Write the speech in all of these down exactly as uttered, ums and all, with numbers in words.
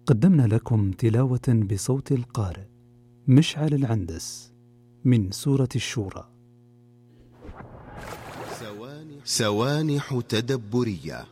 قدمنا لكم تلاوة بصوت القارئ مشعل العندس من سورة الشورى. سوانح تدبرية.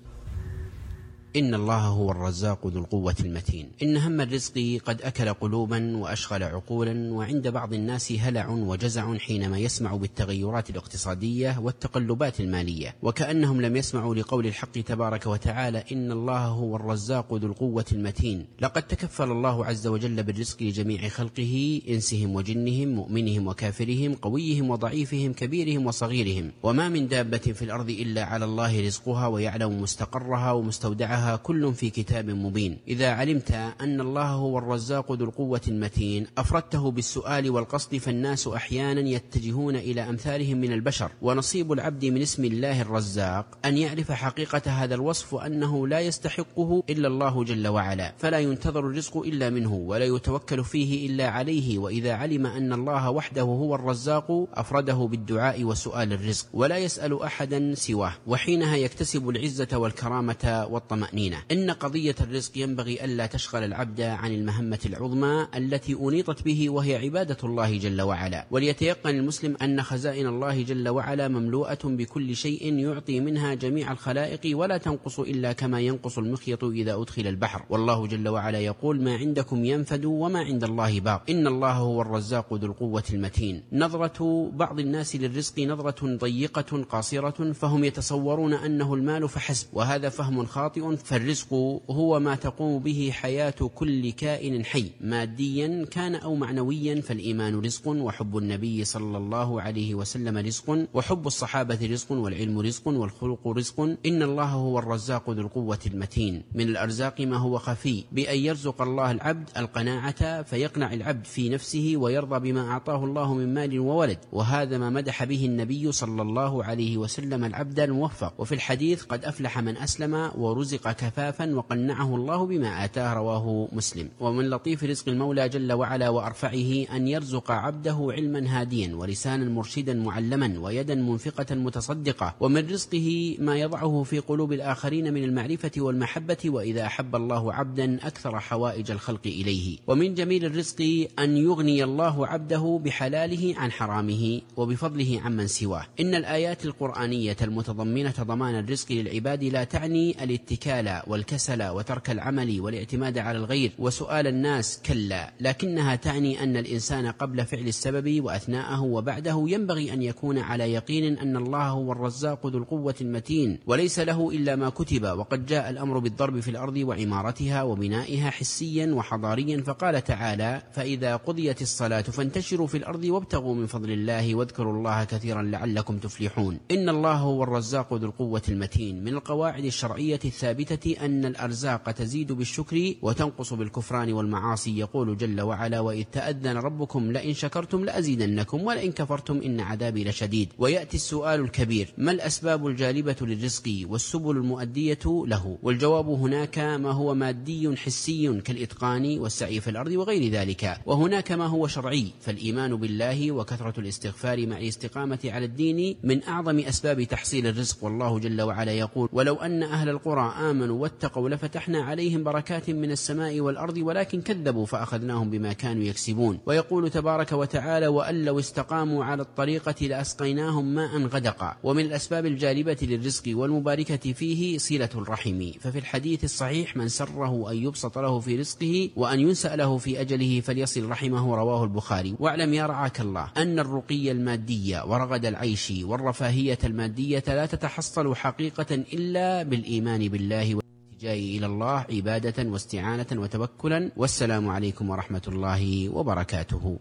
إن الله هو الرزاق ذو القوة المتين. إن هم الرزق قد أكل قلوبا وأشغل عقولا، وعند بعض الناس هلع وجزع حينما يسمع بالتغيرات الاقتصادية والتقلبات المالية، وكأنهم لم يسمعوا لقول الحق تبارك وتعالى: إن الله هو الرزاق ذو القوة المتين. لقد تكفل الله عز وجل بالرزق لجميع خلقه، إنسهم وجنهم، مؤمنهم وكافرهم، قويهم وضعيفهم، كبيرهم وصغيرهم. وما من دابة في الأرض إلا على الله رزقها ويعلم مستقرها ومستودعها، كل في كتاب مبين. إذا علمت أن الله هو الرزاق ذو القوة المتين أفردته بالسؤال والقصد، فالناس أحيانا يتجهون إلى أمثالهم من البشر، ونصيب العبد من اسم الله الرزاق أن يعرف حقيقة هذا الوصف، وأنه لا يستحقه إلا الله جل وعلا، فلا ينتظر الرزق إلا منه، ولا يتوكل فيه إلا عليه. وإذا علم أن الله وحده هو الرزاق أفرده بالدعاء وسؤال الرزق، ولا يسأل أحدا سواه، وحينها يكتسب العزة والكرامة والطمأنينة. إن قضية الرزق ينبغي ألا تشغل العبد عن المهمة العظمى التي أنيطت به، وهي عبادة الله جل وعلا. وليتيقن المسلم أن خزائن الله جل وعلا مملوءة بكل شيء يعطي منها جميع الخلائق، ولا تنقص إلا كما ينقص المخيط إذا أدخل البحر. والله جل وعلا يقول: ما عندكم ينفد وما عند الله باق. إن الله هو الرزاق ذو القوة المتين. نظرة بعض الناس للرزق نظرة ضيقة قاصرة، فهم يتصورون أنه المال فحسب، وهذا فهم خاطئ. فالرزق هو ما تقوم به حياة كل كائن حي، ماديا كان أو معنويا. فالإيمان رزق، وحب النبي صلى الله عليه وسلم رزق، وحب الصحابة رزق، والعلم رزق، والخلق رزق. إن الله هو الرزاق ذو القوة المتين. من الأرزاق ما هو خفي، بأن يرزق الله العبد القناعة، فيقنع العبد في نفسه ويرضى بما أعطاه الله من مال وولد، وهذا ما مدح به النبي صلى الله عليه وسلم العبد الموفق. وفي الحديث: قد أفلح من أسلم ورزق كفافا وقنعه الله بما آتاه، رواه مسلم. ومن لطيف رزق المولى جل وعلا وأرفعه أن يرزق عبده علما هاديا، ولسانا مرشدا معلما، ويدا منفقة متصدقة. ومن رزقه ما يضعه في قلوب الآخرين من المعرفة والمحبة، وإذا أحب الله عبدا أكثر حوائج الخلق إليه. ومن جميل الرزق أن يغني الله عبده بحلاله عن حرامه، وبفضله عمن سواه. إن الآيات القرآنية المتضمنة ضمان الرزق للعباد لا تعني الاتكال والكسل وترك العمل والاعتماد على الغير وسؤال الناس، كلا، لكنها تعني أن الإنسان قبل فعل السبب وأثناءه وبعده ينبغي أن يكون على يقين أن الله هو الرزاق ذو القوة المتين، وليس له إلا ما كتب. وقد جاء الأمر بالضرب في الأرض وعمارتها وبنائها حسيا وحضاريا، فقال تعالى: فإذا قضيت الصلاة فانتشروا في الأرض وابتغوا من فضل الله واذكروا الله كثيرا لعلكم تفلحون. إن الله هو الرزاق ذو القوة المتين. من القواعد الشرعية الثابتة أن الأرزاق تزيد بالشكر وتنقص بالكفران والمعاصي. يقول جل وعلا: وإذ تأذن ربكم لئن شكرتم لأزيدنكم ولئن كفرتم إن عذابي لشديد. ويأتي السؤال الكبير: ما الأسباب الجالبة للرزق والسبل المؤدية له؟ والجواب: هناك ما هو مادي حسي كالإتقان والسعي في الأرض وغير ذلك، وهناك ما هو شرعي، فالإيمان بالله وكثرة الاستغفار مع الاستقامة على الدين من أعظم أسباب تحصيل الرزق. والله جل وعلا يقول: ولو أن أهل القرى آمنوا واتقوا لفتحنا عليهم بركات من السماء والأرض ولكن كذبوا فأخذناهم بما كانوا يكسبون. ويقول تبارك وتعالى: وأن لو استقاموا على الطريقة لأسقيناهم ماء غدقا. ومن الأسباب الجالبة للرزق والمباركة فيه صلة الرحم، ففي الحديث الصحيح: من سره أن يبسط له في رزقه وأن ينسأ له في أجله فليصل رحمه، رواه البخاري. واعلم يا رعاك الله أن الرقي المادي ورغد العيش والرفاهية المادية لا تتحصل حقيقة إلا بالإيمان بالله جاي إلى الله عبادة واستعانة وتوكلا. والسلام عليكم ورحمة الله وبركاته.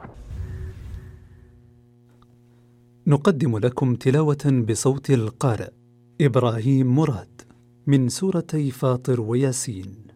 نقدم لكم تلاوة بصوت القارئ إبراهيم مراد من سورتي فاطر وياسين.